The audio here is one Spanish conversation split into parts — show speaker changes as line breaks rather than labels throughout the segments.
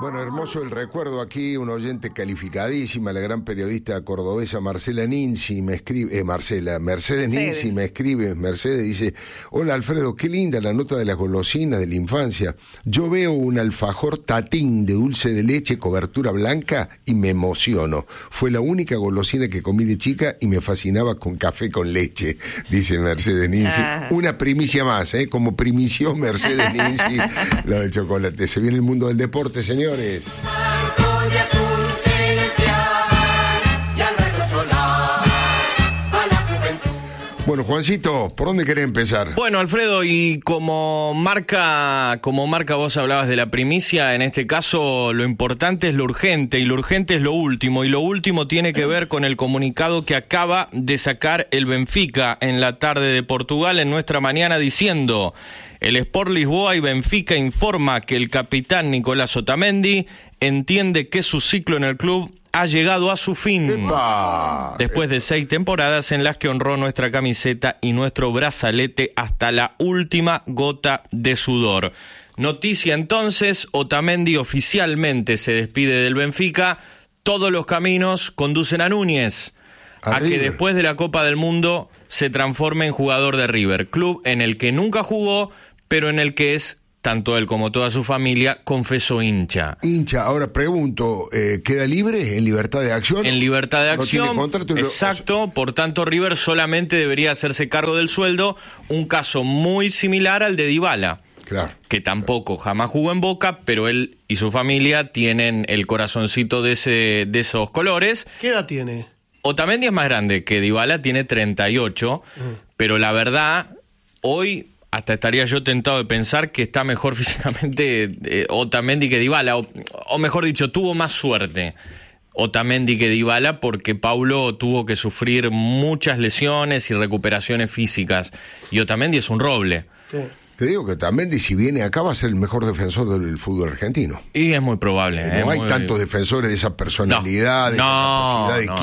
Bueno, hermoso el recuerdo aquí, un oyente calificadísima, la gran periodista cordobesa Marcela Ninzi me escribe, Mercedes Ninzi me escribe, Mercedes dice: hola Alfredo, qué linda la nota de las golosinas de la infancia. Yo veo un alfajor tatín de dulce de leche, cobertura blanca y me emociono. Fue la única golosina que comí de chica y me fascinaba con café con leche, dice Mercedes Ninzi. Una primicia más, como primició Mercedes Ninzi lo del chocolate. Se viene el mundo del deporte, señor. Bueno, Juancito, ¿por dónde querés empezar?
Bueno, Alfredo, y como marca vos hablabas de la primicia, en este caso lo importante es lo urgente, y lo urgente es lo último, y lo último tiene que ver con el comunicado que acaba de sacar el Benfica en la tarde de Portugal en Nuestra Mañana, diciendo: el Sport Lisboa y Benfica informa que el capitán Nicolás Otamendi entiende que su ciclo en el club ha llegado a su fin. ¡Epa! Después de 6 temporadas en las que honró nuestra camiseta y nuestro brazalete hasta la última gota de sudor. Noticia entonces: Otamendi oficialmente se despide del Benfica. Todos los caminos conducen a Núñez, a que después de la Copa del Mundo se transforme en jugador de River, club en el que nunca jugó, pero en el que es, tanto él como toda su familia, confeso hincha.
Ahora pregunto, ¿queda libre en libertad de acción?
En libertad de acción,
no tiene contrato,
exacto, por tanto River solamente debería hacerse cargo del sueldo, un caso muy similar al de Dybala.
Claro,
que tampoco jamás jugó en Boca, pero él y su familia tienen el corazoncito de esos colores.
¿Qué edad tiene?
Otamendi es más grande que Dybala, tiene 38, pero la verdad, hoy hasta estaría yo tentado de pensar que está mejor físicamente Otamendi que Dybala, o mejor dicho, tuvo más suerte Otamendi que Dybala, porque Paulo tuvo que sufrir muchas lesiones y recuperaciones físicas, y Otamendi es un roble.
Sí. Te digo que Otamendi, si viene acá, va a ser el mejor defensor del fútbol argentino.
Y es muy probable.
No hay tantos defensores de esa personalidad, de esa capacidad de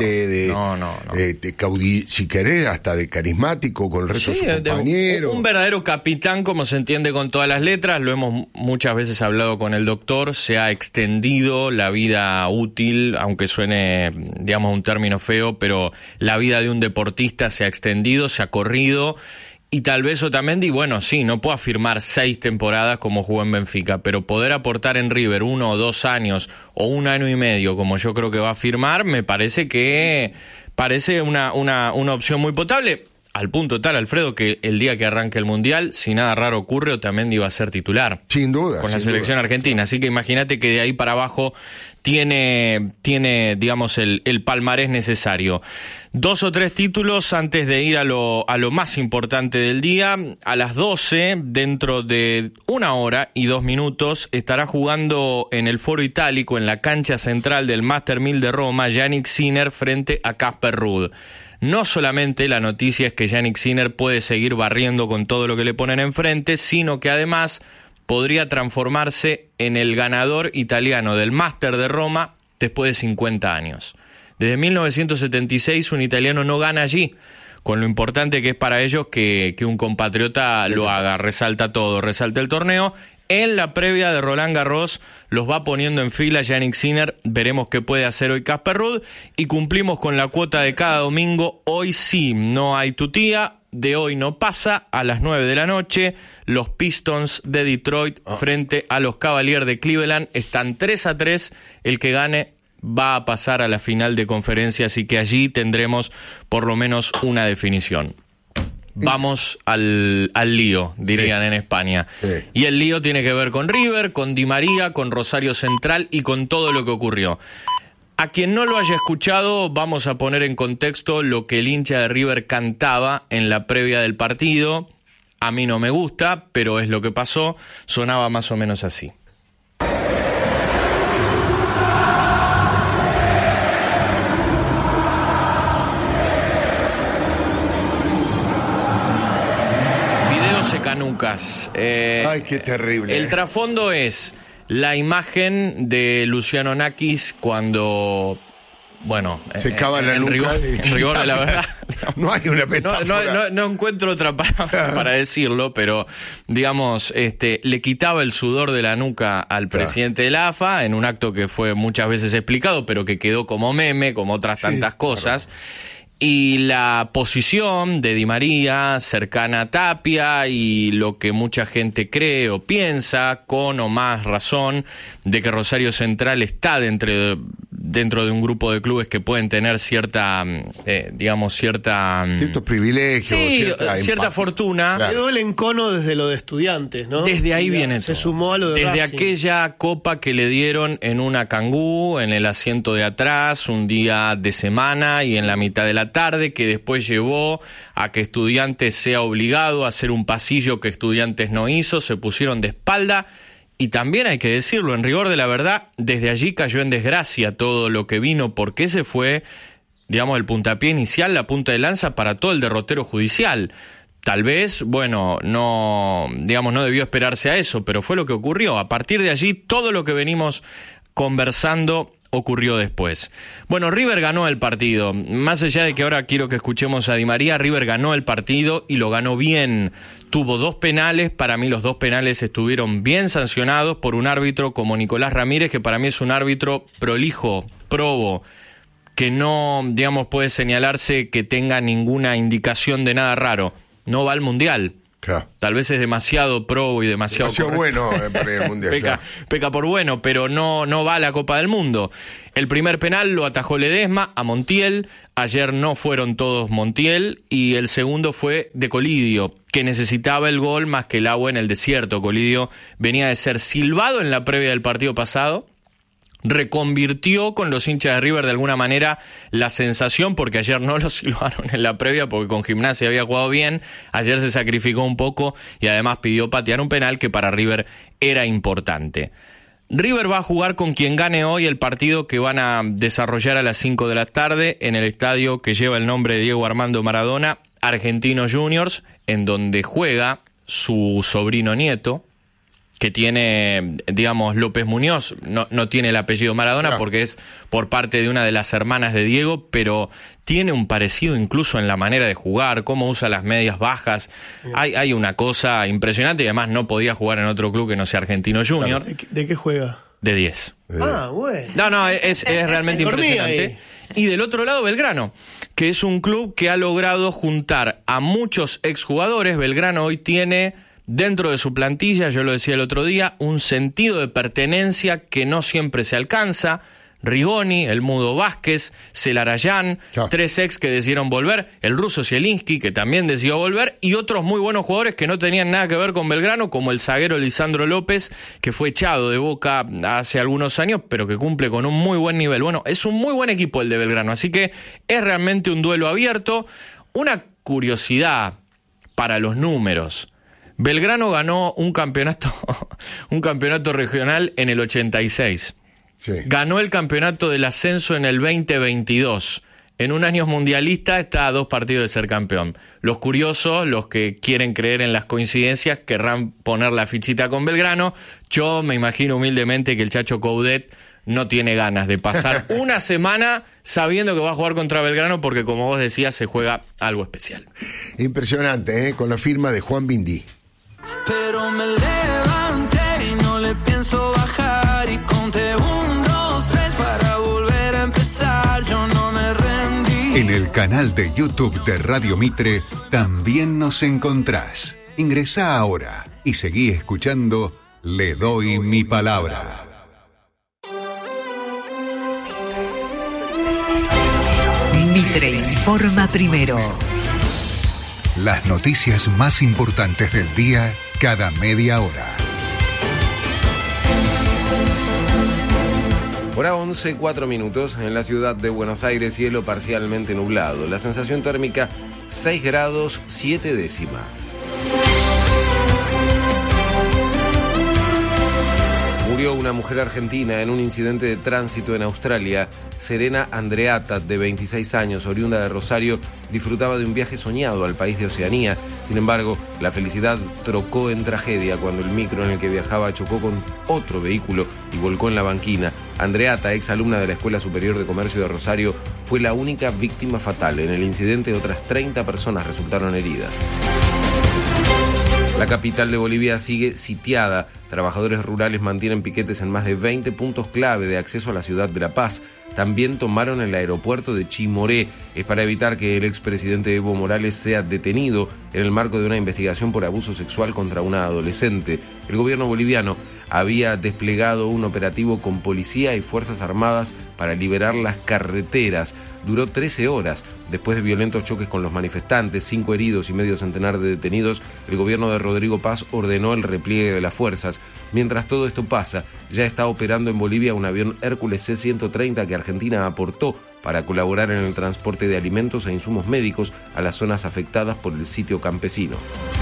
quite, si querés, hasta de carismático con el resto de sus compañeros.
Un verdadero capitán, como se entiende con todas las letras. Lo hemos muchas veces hablado con el doctor. Se ha extendido la vida útil, aunque suene, digamos, un término feo, pero la vida de un deportista se ha extendido, se ha corrido. Y tal vez Otamendi, bueno, sí, no pueda firmar 6 temporadas como jugó en Benfica, pero poder aportar en River 1 o 2 años o 1 año y medio, como yo creo que va a firmar, me parece que una opción muy potable. Al punto tal, Alfredo, que el día que arranque el Mundial, si nada raro ocurre, Otamendi va a ser titular.
Sin duda.
Con la selección argentina. Así que imagínate que de ahí para abajo tiene digamos, el palmarés necesario. 2 o 3 títulos antes de ir a lo más importante del día. A las 12, dentro de 1 hora y 2 minutos, estará jugando en el Foro Itálico, en la cancha central del Master 1000 de Roma, Jannik Sinner frente a Casper Ruud. No solamente la noticia es que Jannik Sinner puede seguir barriendo con todo lo que le ponen enfrente, sino que además podría transformarse en el ganador italiano del Máster de Roma después de 50 años. Desde 1976 un italiano no gana allí, con lo importante que es para ellos que un compatriota lo haga. Resalta todo, resalta el torneo. En la previa de Roland Garros los va poniendo en fila Jannik Sinner. Veremos qué puede hacer hoy Casper Ruud. Y cumplimos con la cuota de cada domingo. Hoy sí, no hay tutía. De hoy no pasa. A las 9 de la noche, los Pistons de Detroit frente a los Cavaliers de Cleveland. Están 3-3. El que gane va a pasar a la final de conferencia. Así que allí tendremos por lo menos una definición. Vamos al lío, dirían en España. Sí. Y el lío tiene que ver con River, con Di María, con Rosario Central y con todo lo que ocurrió. A quien no lo haya escuchado, vamos a poner en contexto lo que el hincha de River cantaba en la previa del partido. A mí no me gusta, pero es lo que pasó. Sonaba más o menos así. Canucas.
Ay, qué terrible.
El trasfondo es la imagen de Luciano Nakis cuando bueno,
se cava la nuca.
En rigor de la verdad.
No hay una metáfora.
No encuentro otra palabra para decirlo, pero digamos, le quitaba el sudor de la nuca al presidente de la AFA en un acto que fue muchas veces explicado, pero que quedó como meme, como otras tantas cosas. Y la posición de Di María, cercana a Tapia, y lo que mucha gente cree o piensa, con o más razón, de que Rosario Central está dentro de un grupo de clubes que pueden tener cierta,
ciertos privilegios,
cierta fortuna.
Claro. Quedó el encono desde lo de Estudiantes, ¿no?
Desde ahí viene
se
todo.
sumó a lo de
desde
Racing.
Aquella copa que le dieron en una cangú, en el asiento de atrás, un día de semana y en la mitad de la tarde, que después llevó a que Estudiantes sea obligado a hacer un pasillo que Estudiantes no hizo, se pusieron de espalda. Y también hay que decirlo, en rigor de la verdad, desde allí cayó en desgracia todo lo que vino, porque ese fue, digamos, el puntapié inicial, la punta de lanza para todo el derrotero judicial. Tal vez, bueno, no debió esperarse a eso, pero fue lo que ocurrió. A partir de allí, todo lo que venimos conversando ocurrió después. Bueno, River ganó el partido. Más allá de que ahora quiero que escuchemos a Di María, River ganó el partido y lo ganó bien. Tuvo 2 penales, para mí los 2 penales estuvieron bien sancionados por un árbitro como Nicolás Ramírez, que para mí es un árbitro prolijo, probo, que no, puede señalarse que tenga ninguna indicación de nada raro. No va al Mundial.
Claro.
Tal vez es demasiado probo y demasiado
bueno para ir al Mundial.
Peca por bueno, pero no va a la Copa del Mundo. El primer penal lo atajó Ledesma a Montiel. Ayer no fueron todos Montiel. Y el segundo fue de Colidio, que necesitaba el gol más que el agua en el desierto. Colidio venía de ser silbado en la previa del partido pasado. Reconvirtió con los hinchas de River de alguna manera la sensación, porque ayer no lo silbaron en la previa porque con Gimnasia había jugado bien, ayer se sacrificó un poco y además pidió patear un penal que para River era importante. River va a jugar con quien gane hoy el partido que van a desarrollar a las 5 de la tarde en el estadio que lleva el nombre de Diego Armando Maradona, Argentinos Juniors, en donde juega su sobrino nieto, que tiene, López Muñoz, no tiene el apellido Maradona porque es por parte de una de las hermanas de Diego, pero tiene un parecido incluso en la manera de jugar, cómo usa las medias bajas. Hay una cosa impresionante y además no podía jugar en otro club que no sea Argentinos Junior.
¿De qué juega?
De 10.
Bueno.
No, es realmente impresionante. Y del otro lado, Belgrano, que es un club que ha logrado juntar a muchos exjugadores. Belgrano hoy tiene dentro de su plantilla, yo lo decía el otro día, un sentido de pertenencia que no siempre se alcanza. Rigoni, el Mudo Vázquez, Celarayán, 3 ex que decidieron volver, el ruso Zielinski, que también decidió volver, y otros muy buenos jugadores que no tenían nada que ver con Belgrano, como el zaguero Lisandro López, que fue echado de Boca hace algunos años, pero que cumple con un muy buen nivel. Bueno, es un muy buen equipo el de Belgrano, así que es realmente un duelo abierto. Una curiosidad para los números: Belgrano ganó un campeonato regional en el 86. Sí. Ganó el campeonato del ascenso en el 2022. En un año mundialista está a 2 partidos de ser campeón. Los curiosos, los que quieren creer en las coincidencias, querrán poner la fichita con Belgrano. Yo me imagino humildemente que el Chacho Coudet no tiene ganas de pasar una semana sabiendo que va a jugar contra Belgrano, porque como vos decías, se juega algo especial.
Impresionante, con la firma de Juan Bindí.
Pero me levanté y no le pienso bajar y conté 1, 2, 3 para volver a empezar. Yo no me rendí.
En el canal de YouTube de Radio Mitre también nos encontrás. Ingresá ahora y seguí escuchando Le Doy Mi Palabra.
Mitre informa primero.
Las noticias más importantes del día cada media hora.
Hora 11:04 en la ciudad de Buenos Aires, cielo parcialmente nublado. La sensación térmica 6 grados 7 décimas. Murió una mujer argentina en un incidente de tránsito en Australia. Serena Andreatta, de 26 años, oriunda de Rosario, disfrutaba de un viaje soñado al país de Oceanía. Sin embargo, la felicidad trocó en tragedia cuando el micro en el que viajaba chocó con otro vehículo y volcó en la banquina. Andreatta, ex alumna de la Escuela Superior de Comercio de Rosario, fue la única víctima fatal. En el incidente, otras 30 personas resultaron heridas. La capital de Bolivia sigue sitiada. Trabajadores rurales mantienen piquetes en más de 20 puntos clave de acceso a la ciudad de La Paz. También tomaron el aeropuerto de Chimoré. Es para evitar que el expresidente Evo Morales sea detenido en el marco de una investigación por abuso sexual contra una adolescente. El gobierno boliviano había desplegado un operativo con policía y fuerzas armadas para liberar las carreteras. Duró 13 horas. Después de violentos choques con los manifestantes, 5 heridos y medio centenar de detenidos, el gobierno de Rodrigo Paz ordenó el repliegue de las fuerzas. Mientras todo esto pasa, ya está operando en Bolivia un avión Hércules C-130 que Argentina aportó para colaborar en el transporte de alimentos e insumos médicos a las zonas afectadas por el sitio campesino.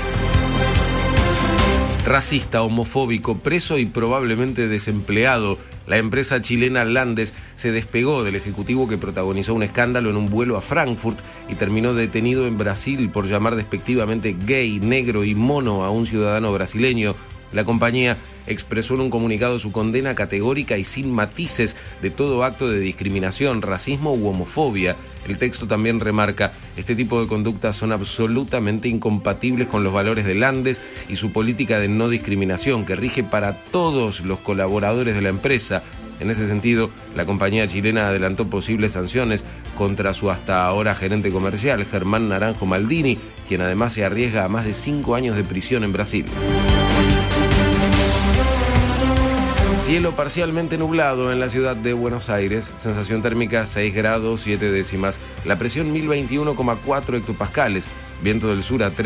Racista, homofóbico, preso y probablemente desempleado, la empresa chilena Landes se despegó del ejecutivo que protagonizó un escándalo en un vuelo a Frankfurt y terminó detenido en Brasil por llamar despectivamente gay, negro y mono a un ciudadano brasileño. La compañía expresó en un comunicado su condena categórica y sin matices de todo acto de discriminación, racismo u homofobia. El texto también remarca: este tipo de conductas son absolutamente incompatibles con los valores de Landes y su política de no discriminación que rige para todos los colaboradores de la empresa. En ese sentido, la compañía chilena adelantó posibles sanciones contra su hasta ahora gerente comercial, Germán Naranjo Maldini, quien además se arriesga a más de 5 años de prisión en Brasil. Cielo parcialmente nublado en la ciudad de Buenos Aires, sensación térmica 6 grados 7 décimas, la presión 1021,4 hectopascales, viento del sur a 3